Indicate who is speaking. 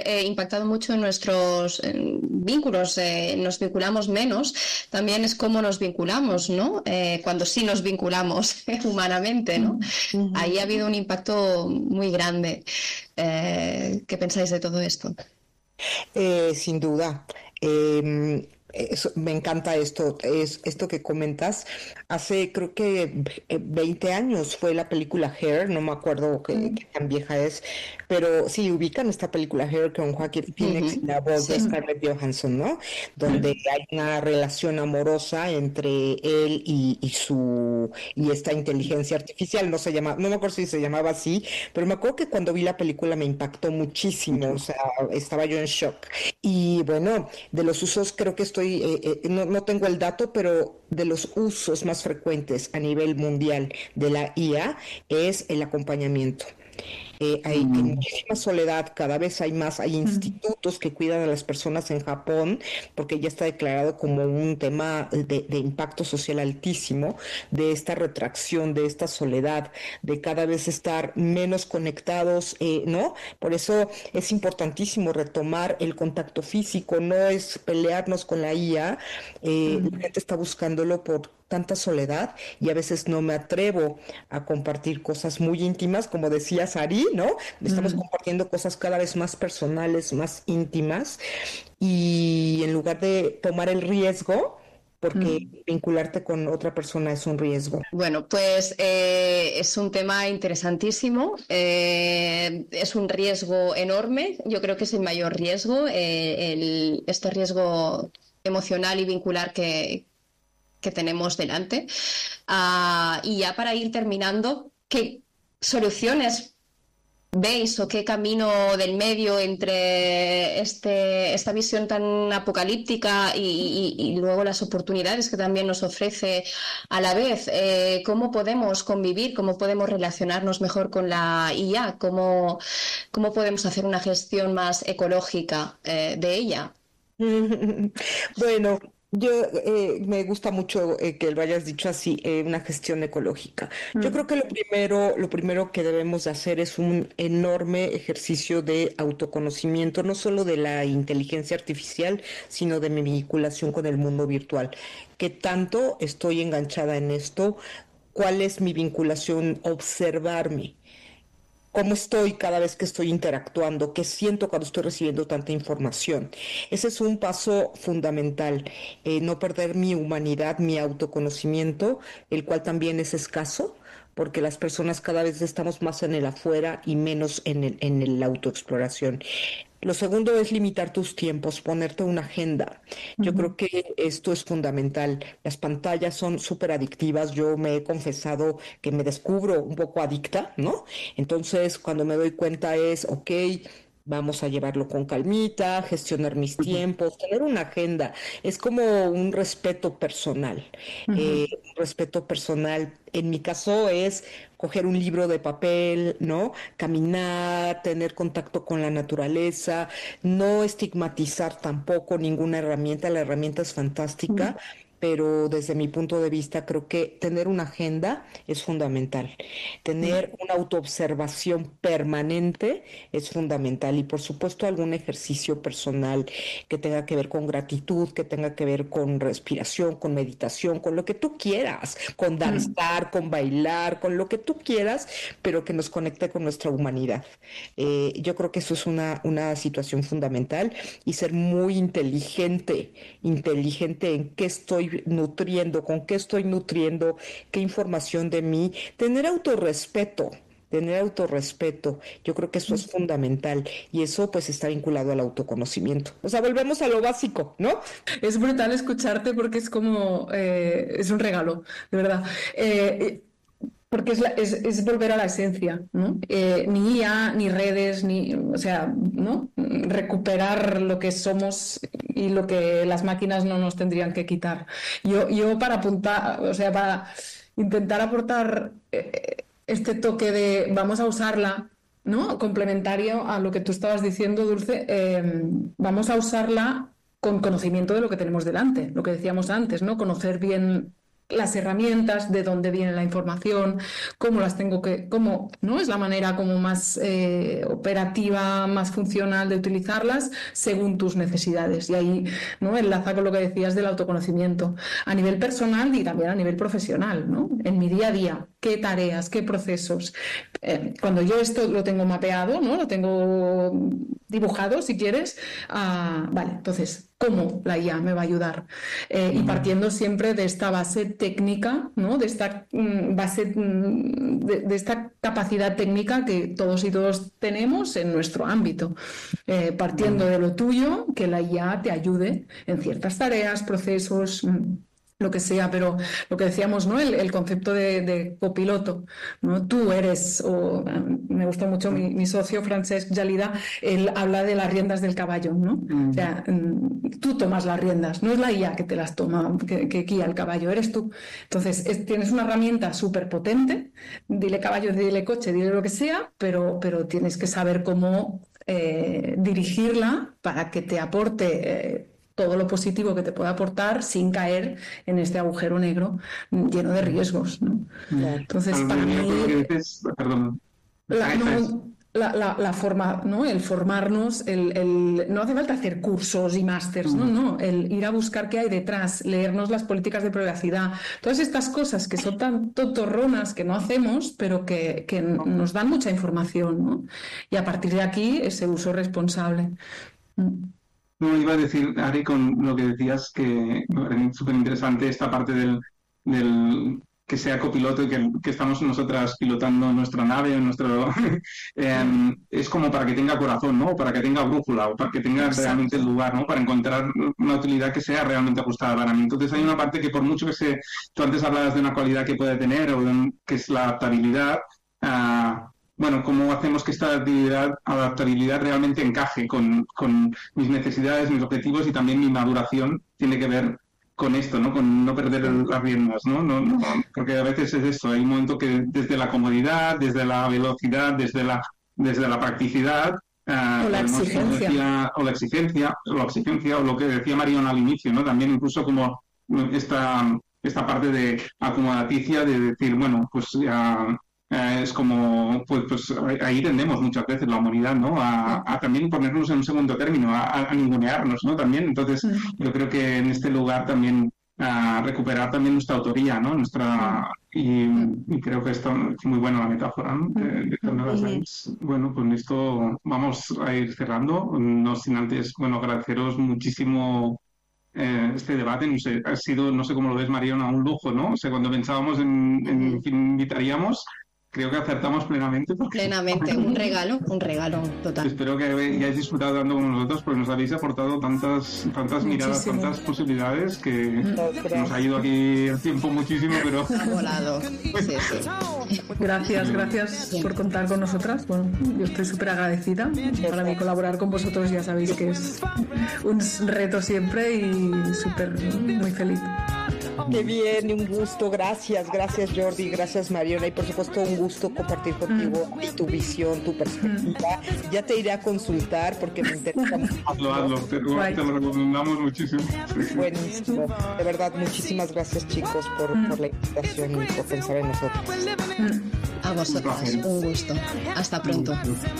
Speaker 1: impactado mucho en nuestros vínculos, nos vinculamos menos, también es cómo nos vinculamos, ¿no? Cuando sí nos vinculamos humanamente, ¿no? Ahí ha habido un impacto muy grande. ¿Qué pensáis de todo esto?
Speaker 2: Sin duda. Me encanta esto que comentas. Hace creo que 20 años fue la película Hair, no me acuerdo qué tan vieja es, pero sí ubican esta película Hair con Joaquin Phoenix y la voz de
Speaker 1: Sí.
Speaker 2: Scarlett Johansson, ¿no? Donde hay una relación amorosa entre él y esta inteligencia artificial, no me acuerdo si se llamaba así, pero me acuerdo que cuando vi la película me impactó muchísimo, o sea, estaba yo en shock. Y bueno, de los usos creo que no tengo el dato, pero de los usos más frecuentes a nivel mundial de la IA es el acompañamiento. Hay muchísima soledad, cada vez hay institutos que cuidan a las personas en Japón, porque ya está declarado como un tema de impacto social altísimo, de esta retracción, de esta soledad, de cada vez estar menos conectados, ¿no? Por eso es importantísimo retomar el contacto físico, no es pelearnos con la IA, la gente está buscándolo por tanta soledad y a veces no me atrevo a compartir cosas muy íntimas, como decía Sari, ¿no? Estamos compartiendo cosas cada vez más personales, más íntimas y en lugar de tomar el riesgo, porque vincularte con otra persona es un riesgo.
Speaker 1: Bueno, pues es un tema interesantísimo, es un riesgo enorme, yo creo que es el mayor riesgo, este riesgo emocional y vincular que tenemos delante. Y ya para ir terminando, ¿qué soluciones veis o qué camino del medio entre esta visión tan apocalíptica y luego las oportunidades que también nos ofrece a la vez? ¿Cómo podemos convivir? ¿Cómo podemos relacionarnos mejor con la IA? ¿Cómo podemos hacer una gestión más ecológica de ella?
Speaker 2: Bueno, yo me gusta mucho que lo hayas dicho así, una gestión ecológica. Yo creo que lo primero que debemos de hacer es un enorme ejercicio de autoconocimiento, no solo de la inteligencia artificial, sino de mi vinculación con el mundo virtual. ¿Qué tanto estoy enganchada en esto? ¿Cuál es mi vinculación? Observarme cómo estoy cada vez que estoy interactuando, qué siento cuando estoy recibiendo tanta información. Ese es un paso fundamental, no perder mi humanidad, mi autoconocimiento, el cual también es escaso, porque las personas cada vez estamos más en el afuera y menos en el autoexploración. Lo segundo es limitar tus tiempos, ponerte una agenda. Yo creo que esto es fundamental. Las pantallas son súper adictivas. Yo me he confesado que me descubro un poco adicta, ¿no? Entonces, cuando me doy cuenta es, ok, vamos a llevarlo con calmita, gestionar mis tiempos, tener una agenda. Es como un respeto personal. Un respeto personal, en mi caso, es coger un libro de papel, ¿no? Caminar, tener contacto con la naturaleza, no estigmatizar tampoco ninguna herramienta. La herramienta es fantástica, pero desde mi punto de vista creo que tener una agenda es fundamental. Tener una autoobservación permanente es fundamental y por supuesto algún ejercicio personal que tenga que ver con gratitud, que tenga que ver con respiración, con meditación, con lo que tú quieras, con danzar, con bailar, con lo que tú quieras, pero que nos conecte con nuestra humanidad. Yo creo que eso es una situación fundamental y ser muy inteligente en qué estoy nutriendo, con qué estoy nutriendo, qué información de mí, tener autorrespeto, yo creo que eso es fundamental y eso pues está vinculado al autoconocimiento. O sea, volvemos a lo básico, ¿no?
Speaker 3: Es brutal escucharte porque es como, es un regalo, de verdad. Porque es volver a la esencia, ¿no? Ni IA, ni redes, o sea, ¿no? Recuperar lo que somos y lo que las máquinas no nos tendrían que quitar. Yo para apuntar, o sea, para intentar aportar este toque de vamos a usarla, ¿no? Complementario a lo que tú estabas diciendo, Dulce, vamos a usarla con conocimiento de lo que tenemos delante, lo que decíamos antes, ¿no? Conocer bien las herramientas, de dónde viene la información, cómo las tengo cómo, ¿no? Es la manera como más operativa, más funcional de utilizarlas según tus necesidades. Y ahí, ¿no? Enlaza con lo que decías del autoconocimiento a nivel personal y también a nivel profesional, ¿no? En mi día a día, qué tareas, qué procesos. Cuando yo esto lo tengo mapeado, ¿no? Lo tengo dibujado, si quieres, vale, entonces, ¿cómo la IA me va a ayudar? Y partiendo siempre de esta base técnica, ¿no? De esta base, de esta capacidad técnica que todos y todos tenemos en nuestro ámbito. Partiendo de lo tuyo, que la IA te ayude en ciertas tareas, procesos, lo que sea, pero lo que decíamos, ¿no? El concepto de copiloto, ¿no? Tú eres, me gusta mucho mi socio Francesc Jalida, él habla de las riendas del caballo, ¿no? O sea, tú tomas las riendas, no es la IA que te las toma, que guía el caballo, eres tú. Entonces, tienes una herramienta súper potente, dile caballo, dile coche, dile lo que sea, pero tienes que saber cómo dirigirla para que te aporte todo lo positivo que te pueda aportar sin caer en este agujero negro lleno de riesgos, ¿no? Entonces, para mí, la forma, ¿no? El formarnos, no hace falta hacer cursos y másters, no, el ir a buscar qué hay detrás, leernos las políticas de privacidad, todas estas cosas que son tan tontorronas que no hacemos, pero que nos dan mucha información, ¿no? Y a partir de aquí, ese uso responsable.
Speaker 4: No, iba a decir, Ari, con lo que decías, que es súper interesante esta parte del que sea copiloto y que estamos nosotras pilotando nuestra nave o nuestro... es como para que tenga corazón, ¿no? Para que tenga brújula o para que tenga realmente el lugar, ¿no? Para encontrar una utilidad que sea realmente ajustada para mí. Entonces hay una parte que por mucho que tú antes hablabas de una cualidad que puede tener que es la adaptabilidad, bueno, ¿cómo hacemos que esta adaptabilidad realmente encaje con mis necesidades, mis objetivos y también mi maduración? Tiene que ver con esto, ¿no? Con no perder las riendas, ¿no? No, porque a veces es esto, hay un momento que desde la comodidad, desde la velocidad, desde la practicidad,
Speaker 3: o la exigencia.
Speaker 4: O la exigencia, o lo que decía Mariona al inicio, ¿no? También incluso como esta parte de acomodaticia de decir, bueno, pues es como, pues ahí tendemos muchas veces la humanidad, ¿no? A también ponernos en un segundo término, a ningunearnos, ¿no? También, entonces, yo creo que en este lugar también recuperar también nuestra autoría, ¿no? Y creo que esto es muy buena la metáfora, ¿no? Bueno, pues esto vamos a ir cerrando, no sin antes, bueno, agradeceros muchísimo este debate. No sé, ha sido, no sé cómo lo ves, Mariona, un lujo, ¿no? O sea, cuando pensábamos en quién invitaríamos, creo que acertamos plenamente.
Speaker 1: Plenamente, un regalo total.
Speaker 4: Espero que hayáis disfrutado dando con nosotros porque nos habéis aportado tantas miradas, tantas posibilidades que nos ha ido aquí el tiempo muchísimo, pero...
Speaker 1: Ha volado, sí.
Speaker 3: Gracias por contar con nosotras. Bueno, yo estoy súper agradecida. Para mí colaborar con vosotros ya sabéis que es un reto siempre y muy feliz.
Speaker 2: Qué bien, un gusto, gracias Jordi, gracias Mariona y por supuesto un gusto compartir contigo y tu visión, tu perspectiva. Ya te iré a consultar porque me interesa mucho.
Speaker 4: Hazlo, te lo recomendamos muchísimo.
Speaker 2: Buenísimo, de verdad, muchísimas gracias chicos por la invitación y por pensar en nosotros.
Speaker 1: A vosotros, un gusto. Hasta pronto.